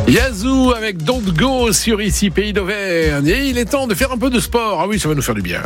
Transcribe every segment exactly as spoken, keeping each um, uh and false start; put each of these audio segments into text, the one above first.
Yazoo avec Don't Go sur ici Pays d'Auvergne. Et il est temps de faire un peu de sport. Ah oui, ça va nous faire du bien.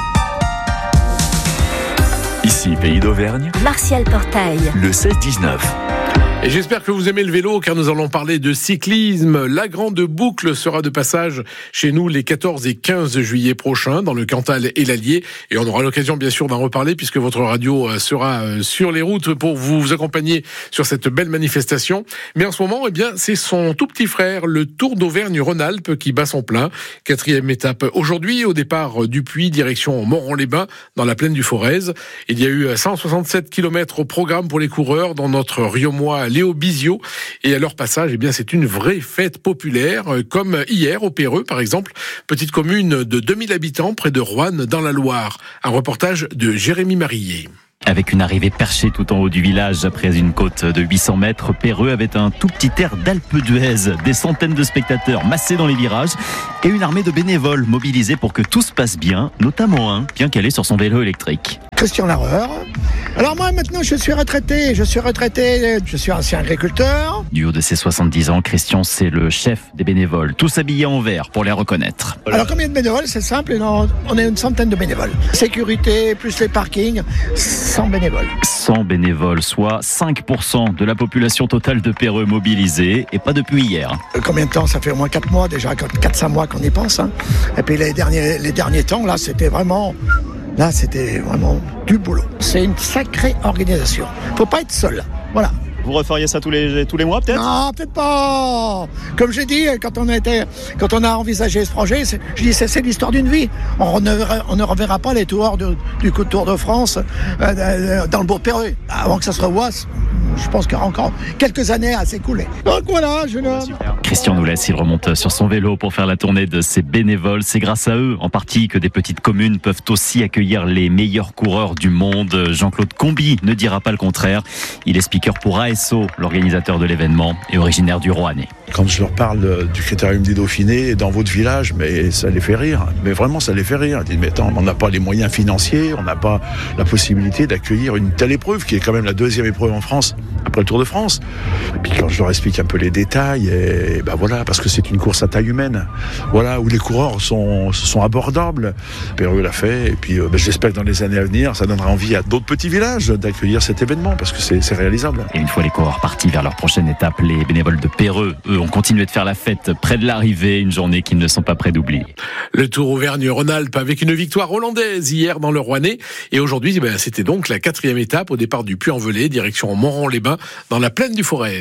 Ici Pays d'Auvergne, Martial Portail, le seize dix-neuf. Et j'espère que vous aimez le vélo, car nous allons parler de cyclisme. La grande boucle sera de passage chez nous les quatorze et quinze juillet prochains, dans le Cantal et l'Allier. Et on aura l'occasion, bien sûr, d'en reparler, puisque votre radio sera sur les routes pour vous accompagner sur cette belle manifestation. Mais en ce moment, eh bien, c'est son tout petit frère, le Tour d'Auvergne-Rhône-Alpes, qui bat son plein. Quatrième étape aujourd'hui, au départ du Puy, direction Moron-les-Bains, dans la plaine du Forez. Il y a eu cent soixante-sept kilomètres au programme pour les coureurs dans notre Riomois Léo Bizio, et à leur passage, eh bien, c'est une vraie fête populaire, comme hier au Perreux, par exemple, petite commune de deux mille habitants près de Roanne, dans la Loire. Un reportage de Jérémy Marillier. Avec une arrivée perchée tout en haut du village, après une côte de huit cents mètres, Perreux avait un tout petit air d'Alpe d'Huez. Des centaines de spectateurs massés dans les virages et une armée de bénévoles mobilisés pour que tout se passe bien, notamment un bien calé sur son vélo électrique. Christian Larreur. Alors moi maintenant je suis retraité, je suis retraité, je suis ancien agriculteur. Du haut de ses soixante-dix ans, Christian c'est le chef des bénévoles, tous habillés en vert pour les reconnaître. Alors combien de bénévoles? C'est simple, on est une centaine de bénévoles. Sécurité plus les parkings, cent bénévoles. cent bénévoles, soit cinq pour cent de la population totale de Perreux mobilisée, et pas depuis hier. Combien de temps? Ça fait au moins quatre mois déjà, quatre cinq mois qu'on y pense. Hein. Et puis les derniers, les derniers temps, là c'était vraiment... Là, c'était vraiment du boulot. C'est une sacrée organisation. Faut pas être seul. Voilà. Vous referiez ça tous les, tous les mois, peut-être? Non, peut-être pas. Comme j'ai dit, quand on a, été, quand on a envisagé ce projet, c'est, je dis c'est, c'est l'histoire d'une vie. On ne, on ne reverra pas les tours de, du Tour de France euh, dans le Beau-Perreux. Avant que ça se revoie, je pense qu'il y aura encore quelques années à s'écouler. Donc voilà, je le... Christian nous laisse, il remonte sur son vélo pour faire la tournée de ses bénévoles. C'est grâce à eux, en partie, que des petites communes peuvent aussi accueillir les meilleurs coureurs du monde. Jean-Claude Combi ne dira pas le contraire. Il est speaker pour A S O, l'organisateur de l'événement, et originaire du Roannais. Quand je leur parle du Critérium du Dauphiné dans votre village, mais ça les fait rire. Mais vraiment, ça les fait rire. Ils disent, mais attends, on n'a pas les moyens financiers, on n'a pas la possibilité d'accueillir une telle épreuve, qui est quand même la deuxième épreuve en France, après le Tour de France. Et puis quand je leur explique un peu les détails, et ben voilà, parce que c'est une course à taille humaine, voilà, où les coureurs sont, sont abordables. Perreux l'a fait, et puis ben, j'espère que dans les années à venir, ça donnera envie à d'autres petits villages d'accueillir cet événement, parce que c'est, c'est réalisable. Et une fois les coureurs partis vers leur prochaine étape, les bénévoles de Perreux, eux, ont continué de faire la fête près de l'arrivée, une journée qu'ils ne sont pas prêts d'oublier. Le Tour Auvergne-Rhône-Alpes avec une victoire hollandaise hier dans le Rouennais, et aujourd'hui, eh ben, c'était donc la quatrième étape au départ du Puy-en-Velay, direction Moron-les-Bains, dans la plaine du Forez.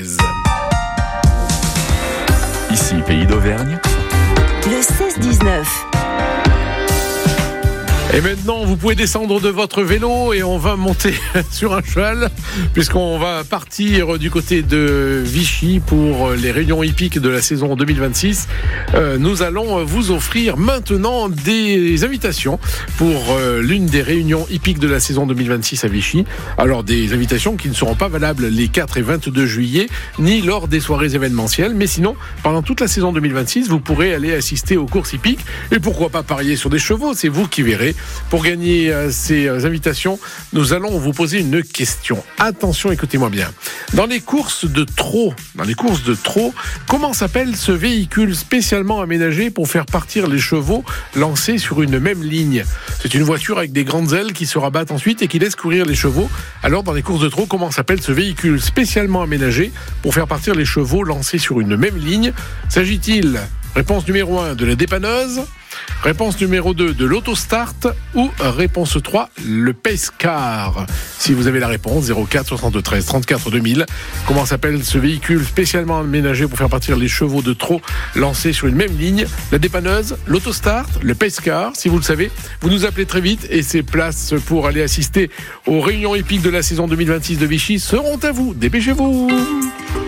Ici Pays d'Auvergne, le seize dix-neuf. Et maintenant, vous pouvez descendre de votre vélo et on va monter sur un cheval, puisqu'on va partir du côté de Vichy pour les réunions hippiques de la saison deux mille vingt-six. Euh, nous allons vous offrir maintenant des invitations pour euh, l'une des réunions hippiques de la saison deux mille vingt-six à Vichy. Alors, des invitations qui ne seront pas valables les quatre et vingt-deux juillet, ni lors des soirées événementielles, mais sinon, pendant toute la saison deux mille vingt-six, vous pourrez aller assister aux courses hippiques et pourquoi pas parier sur des chevaux, c'est vous qui verrez. Pour gagner euh, ces euh, invitations, nous allons vous poser une question. Attention, écoutez-moi bien. Dans les courses de trot, dans les courses de trot, comment s'appelle ce véhicule spécialement aménagé pour faire partir les chevaux lancés sur une même ligne? C'est une voiture avec des grandes ailes qui se rabattent ensuite et qui laisse courir les chevaux. Alors, dans les courses de trot, comment s'appelle ce véhicule spécialement aménagé pour faire partir les chevaux lancés sur une même ligne? S'agit-il, réponse numéro un, de la dépanneuse, réponse numéro deux, de l'autostart, ou réponse trois, le pace car? Si vous avez la réponse, zéro quatre soixante-treize trente-quatre deux mille. Comment s'appelle ce véhicule spécialement aménagé pour faire partir les chevaux de trot lancés sur une même ligne? La dépanneuse, l'autostart, le pace car? Si vous le savez, vous nous appelez très vite et ces places pour aller assister aux réunions épiques de la saison deux mille vingt-six de Vichy seront à vous. Dépêchez-vous!